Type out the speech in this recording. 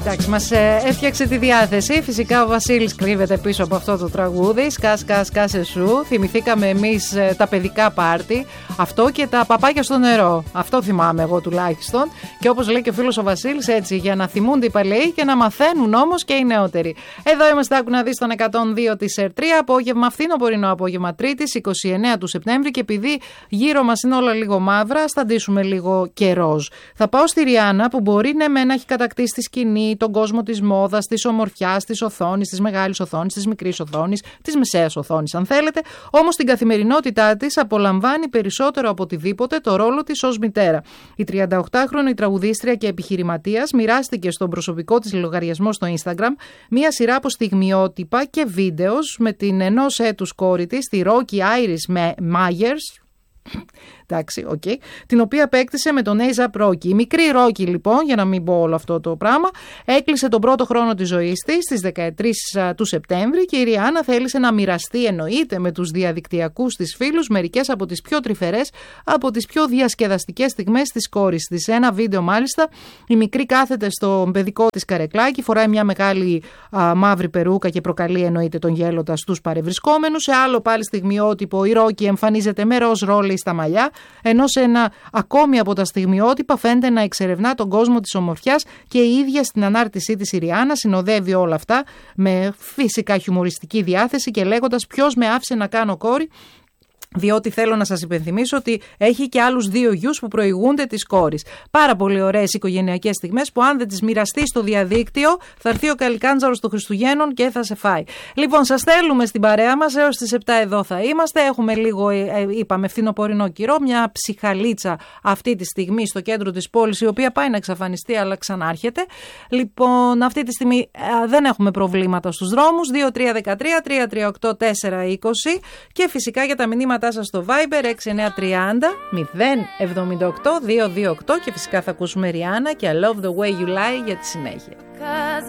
Εντάξει, μας έφτιαξε τη διάθεση. Φυσικά ο Βασίλης κρύβεται πίσω από αυτό το τραγούδι. Σκάσε σου. Θυμηθήκαμε εμείς τα παιδικά πάρτι. Αυτό και τα παπάκια στο νερό. Αυτό θυμάμαι εγώ τουλάχιστον. Και όπως λέει και ο φίλος ο Βασίλης, έτσι, για να θυμούνται οι παλαιοί και να μαθαίνουν όμως και οι νεότεροι. Εδώ είμαστε, άκου να δεις, τον 102 της ΕΡΤ3. Απόγευμα, φθινοπορεινό απόγευμα Τρίτης, 29 του Σεπτέμβρη. Και επειδή γύρω μας είναι όλα λίγο μαύρα, ας τα ντύσουμε λίγο και ροζ. Θα πάω στη Ριάννα, που μπορεί να έχει κατακτήσει τη σκηνή, τον κόσμο της μόδας, της ομορφιάς, της οθόνης, της μεγάλης οθόνης, της μικρής οθόνης, της μεσαίας οθόνης, αν θέλετε. Όμως στην καθημερινότητά της απολαμβάνει περισσότερο από οτιδήποτε το ρόλο της ως μητέρα. Η 38χρονη τραγουδίστρια και επιχειρηματίας μοιράστηκε στον προσωπικό της λογαριασμό στο Instagram μία σειρά από στιγμιότυπα και βίντεο με την ενός έτους κόρη της, τη Rocky Iris Myers. Εντάξει, okay. Την οποία απέκτησε με τον A$AP Rocky. Η μικρή Rocky, λοιπόν, για να μην πω όλο αυτό το πράγμα, έκλεισε τον πρώτο χρόνο της ζωής της στις 13 του Σεπτέμβρη και η Ριάννα θέλησε να μοιραστεί, εννοείται, με τους διαδικτυακούς της φίλους μερικές από τις πιο τρυφερές, από τις πιο διασκεδαστικές στιγμές της κόρης της. Σε ένα βίντεο, μάλιστα, η μικρή κάθεται στο παιδικό της καρεκλάκι, φοράει μια μεγάλη μαύρη περούκα και προκαλεί, εννοείται, τον γέλοντα στους παρευρισκόμενους. Σε άλλο πάλι στιγμιότυπο, η Rocky εμφανίζεται με ροζ ρόλεϊ στα μαλλιά, ενώ σε ένα ακόμη από τα στιγμιότυπα φαίνεται να εξερευνά τον κόσμο της ομορφιάς και η ίδια στην ανάρτησή της η Ριάννα συνοδεύει όλα αυτά με φυσικά χιουμοριστική διάθεση και λέγοντας ποιος με άφησε να κάνω κόρη. Διότι θέλω να σας υπενθυμίσω ότι έχει και άλλους 2 γιους που προηγούνται της κόρης. Πάρα πολύ ωραίες οικογενειακές στιγμές που αν δεν τις μοιραστείς στο διαδίκτυο θα έρθει ο καλικάντζαρος των Χριστουγέννων και θα σε φάει. Λοιπόν, σας θέλουμε στην παρέα μας, έως τις 7 εδώ θα είμαστε. Έχουμε λίγο, είπαμε, φθινοπορεινό καιρό, μια ψυχαλίτσα αυτή τη στιγμή στο κέντρο της πόλης, η οποία πάει να εξαφανιστεί αλλά ξανάρχεται. Λοιπόν, αυτή τη στιγμή δεν έχουμε προβλήματα στους δρόμους. 2313-338-420 και φυσικά για τα μηνύματα σας στο Viber 6930 078 228 και φυσικά θα ακούσουμε Ριάννα και I Love the Way You Lie για τη συνέχεια.